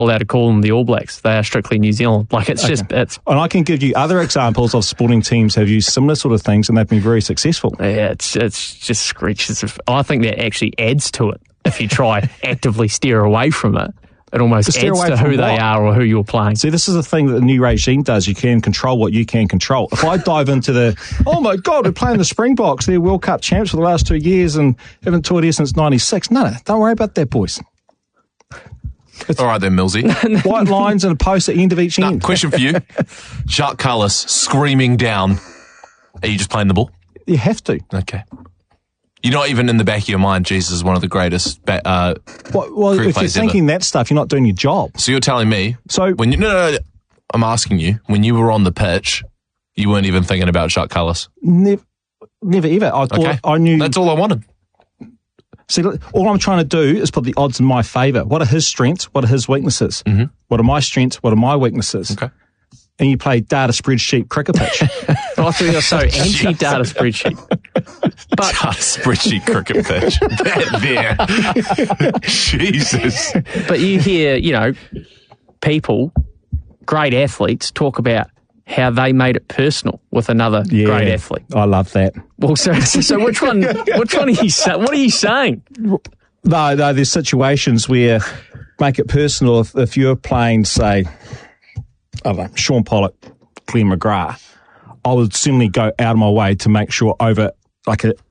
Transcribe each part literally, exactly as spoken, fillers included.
allowed to call them the All Blacks. They are strictly New Zealand. Like, it's okay. just... it's. And I can give you other examples of sporting teams have used similar sort of things and they've been very successful. Yeah, it's, it's just screeches. Of, I think that actually adds to it if you try actively steer away from it. It almost adds to who they are or who you're playing. See, this is the thing that the new regime does. You can control what you can control. If I dive into the, oh my God, we're playing the Springboks. They're World Cup champs for the last two years and haven't toured here since ninety-six. No, no, don't worry about that, boys. It's all right then, Millsy. White lines and a post at the end of each no, end. Question for you. Jacques Kallis screaming down. Are you just playing the ball? You have to. Okay. You're not even in the back of your mind, Jesus is one of the greatest ba- uh, Well, well if you're thinking ever. that stuff, you're not doing your job. So you're telling me, so when you, no, no, no, I'm asking you, when you were on the pitch, you weren't even thinking about Jacques Kallis? Never, never ever. I thought okay. I knew. That's all I wanted. See, all I'm trying to do is put the odds in my favour. What are his strengths? What are his weaknesses? Mm-hmm. What are my strengths? What are my weaknesses? Okay. And you play data spreadsheet cricket pitch. I thought you were so anti-data spreadsheet. But data spreadsheet cricket pitch. That there. Jesus. But you hear, you know, people, great athletes, talk about how they made it personal with another yeah, great athlete. I love that. Well, so, so which one? Which one are you saying? What are you saying? No, no. There's situations where make it personal. If, if you're playing, say, I don't know, Sean Pollock, Glenn McGrath, I would certainly go out of my way to make sure over like a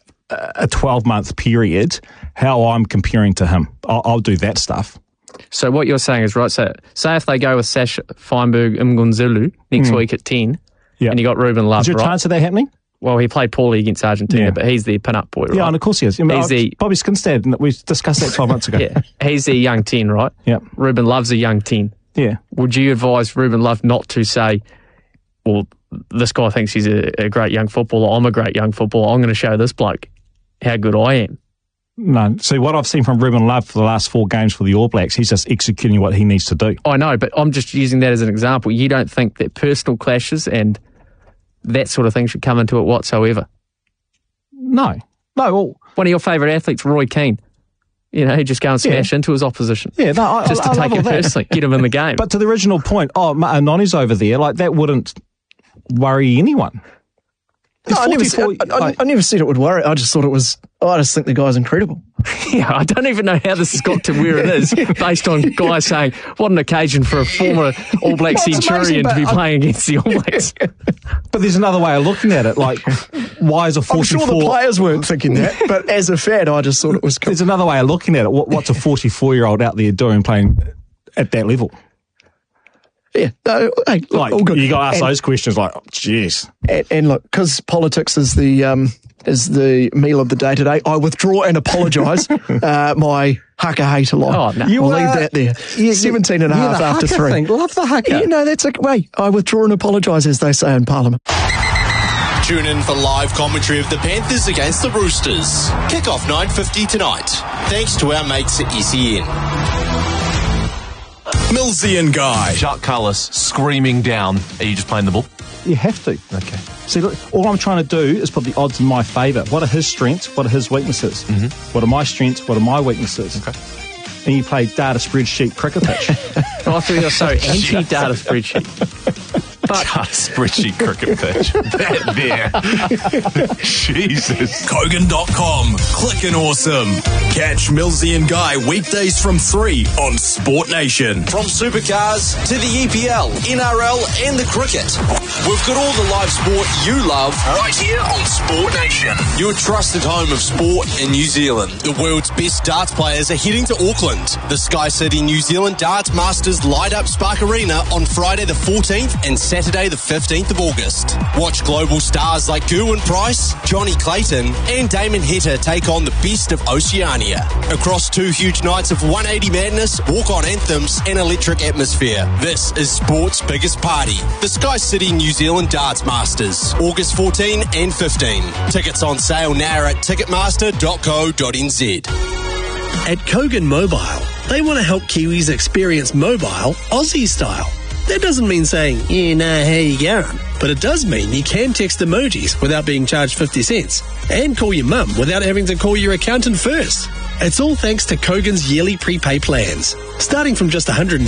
a twelve-month period how I'm comparing to him. I'll, I'll do that stuff. So what you're saying is, right, so say if they go with Sash Feinberg Mngwanzulu next mm. week at ten, yeah. and you got Ruben Love, is there a right? chance of that happening? Well, he played poorly against Argentina, yeah. but he's the pin-up boy, right? Yeah, and of course he is. I mean, he's the, Bobby Skinstad, we discussed that twelve months ago. Yeah, he's the young ten, right? Yeah. Ruben Love's a young ten. Yeah. Would you advise Ruben Love not to say, well, this guy thinks he's a, a great young footballer, I'm a great young footballer, I'm going to show this bloke how good I am? No. See, what I've seen from Ruben Love for the last four games for the All Blacks, he's just executing what he needs to do. I know, but I'm just using that as an example. You don't think that personal clashes and that sort of thing should come into it whatsoever? No. No. Well, one of your favourite athletes, Roy Keane, you know, he'd just go and smash yeah. into his opposition. Yeah, no, I, just to I, I take it personally, get him in the game. But to the original point, oh, Noni's over there, like that wouldn't worry anyone. No, I never, said, I, I, I never said it would worry. I just thought it was, oh, I just think the guy's incredible. Yeah, I don't even know how this has got to where it is, based on guys saying, what an occasion for a former All Black well, Centurion amazing, to be I, playing against the All Blacks. But there's another way of looking at it, like, why is a forty-four... I'm sure the players weren't thinking that, but as a fan, I just thought it was cool. There's another way of looking at it. What, what's a forty-four-year-old out there doing playing at that level? Yeah, no, hey, look, like, all good. You got to ask and, those questions like, oh, jeez. And, and look, because politics is the um, is the meal of the day today, I withdraw and apologise uh, my haka hater line. Oh, no. You, we'll uh, leave that there. Yeah, seventeen and a half after three. Thing. Love the haka. You know, that's a way. I withdraw and apologise, as they say in Parliament. Tune in for live commentary of the Panthers against the Roosters. Kick-off nine fifty tonight. Thanks to our mates at S E N. Millsy and Guy. Jacques Kallis screaming down. Are you just playing the ball? You have to. Okay. See, look, all I'm trying to do is put the odds in my favour. What are his strengths? What are his weaknesses? Mm-hmm. What are my strengths? What are my weaknesses? Okay. And you play data spreadsheet cricket pitch. I thought you were so anti-data spreadsheet. But data spreadsheet cricket pitch. That there. Jesus. Kogan dot com. Clickin' awesome. Catch Millsy and Guy weekdays from three on Sport Nation. From supercars to the E P L, N R L and the cricket. We've got all the live sport you love right here on Sport Nation. Your trusted home of sport in New Zealand. The world's best darts players are heading to Auckland. The Sky City New Zealand Darts Masters light up Spark Arena on Friday the fourteenth and Saturday the fifteenth of August. Watch global stars like Gerwyn Price, Johnny Clayton and Damon Heta take on the best of Oceania. Across two huge nights of one eighty madness, walk-on anthems and electric atmosphere. This is sport's biggest party. The Sky City New Zealand Darts Masters, August fourteenth and fifteenth. Tickets on sale now at ticketmaster dot co dot n z. At Kogan Mobile, they want to help Kiwis experience mobile Aussie style. That doesn't mean saying, yeah, nah, how you going? But it does mean you can text emojis without being charged fifty cents and call your mum without having to call your accountant first. It's all thanks to Kogan's yearly prepay plans. Starting from just one hundred